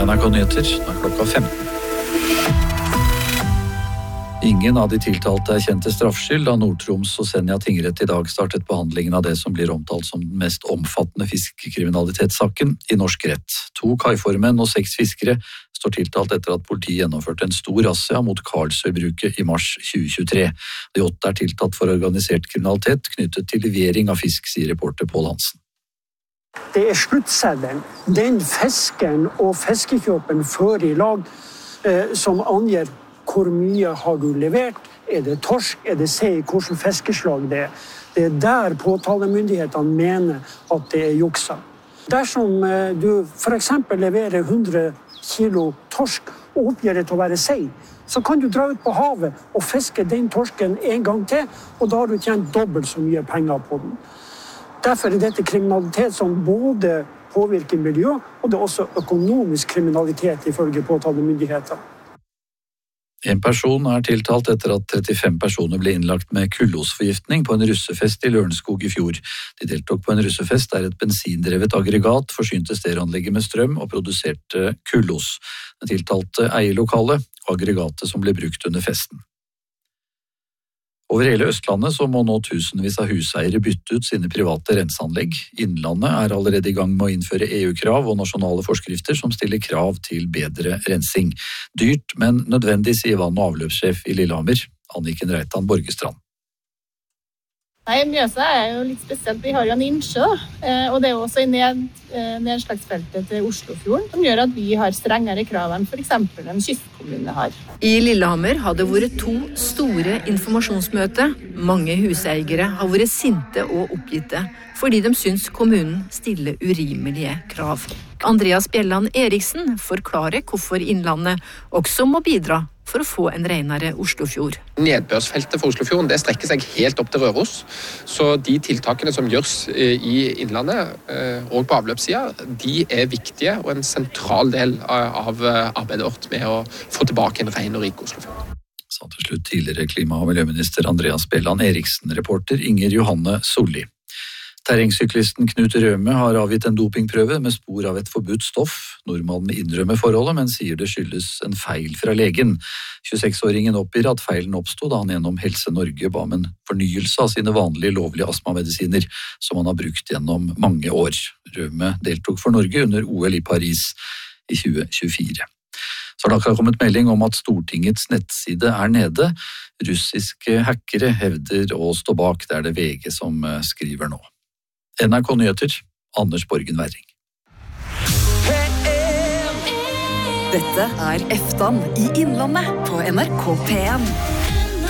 NRK Nyheter, nå klokka 15. Ingen av de tiltalte kjent til straffskyld da Nord-Troms og Senja tingrett I dag startet behandlingen av det som blir omtalt som den mest omfattende fiskekriminalitetssaken I norsk rett. 2 kaiformenn og 6 fiskere står tiltalt etter at politiet gjennomførte en stor razzia mot Karlsøybruket I mars 2023. De 8 tiltalt for organisert kriminalitet knyttet til levering av fisk, sier reporter Pål Hansen. Det sluttseddelen, den fiskeren og fiskekjøperen fører I lag som anger hvor mye har du levert, det torsk, det sei, hvordan fiskeslag det Det der påtalemyndighetene mener at det juksa. Dersom du for eksempel leverer 100 kilo torsk og oppgir det til å være sei, så kan du dra ut på havet og fiske den torsken en gang til, og da har du tjent dobbelt så mye penger på den. Derfor dette kriminalitet som både påvirker miljø, og det også økonomisk kriminalitet ifølge påtalemyndighetene. En person tiltalt etter at 35 personer ble innlagt med kullosforgiftning på en russefest I Lørenskog I fjor. De deltok på en russefest der et bensindrevet aggregat forsynte stereoanlegget med strøm og produserte kullos. Den tiltalte eier lokalet og aggregatet som ble brukt under festen. Over hele Østlandet så må nå tusenvis av huseiere bytte ut sine private renseanlegg. Innlandet allerede I gang med å innføre EU-krav og nasjonale forskrifter som stiller krav til bedre rensing. Dyrt, men nødvendig, sier vann- og avløpssjef I Lillehammer, Anniken Reitan Borgestrand. Nei, Mjøsa jo litt spesielt. Vi har jo en innsjø, og det jo også I nedslagsfeltet til Oslofjorden, som gjør at vi har strengere krav enn for eksempel en kystkommune har. I Lillehammer har det vært 2 store informasjonsmøter. Mange huseiere har vært sinte og oppgitte, fordi de syns kommunen stiller urimelige krav. Andreas Bjelland Eriksen forklarer hvorfor Innlandet også må bidra for å få en renere Oslofjord. Nedbørsfeltet for Oslofjorden det strekker seg helt opp til Røros, så de tiltakene som gjørs I Innlandet og på avløpssiden, de viktige og en sentral del av arbeidet vårt med å få tilbake en ren og rik Oslofjord. Sa til slutt tidligere klima- og miljøminister Andreas Bjelland Eriksen, reporter Inger Johanne Solli. Terrengsyklisten Knut Røme har avgitt en dopingprøve med spor av et forbudt stoff. Nordmannen innrømmer forholdet, men sier det skyldes en feil fra legen. 26-åringen oppgir at feilen oppstod da han gjennom Helse Norge ba om en fornyelse av sine vanlige lovlige astmamedisiner, som han har brukt gjennom mange år. Røme deltok for Norge under OL I Paris I 2024. Så har det akkurat kommet melding om at Stortingets nettside nede. Russiske hackere hevder å stå bak, det det VG som skriver nå. NRK Nyheter, Anders Borgen Werring. Dette Eftan I Innlandet på NRK P1.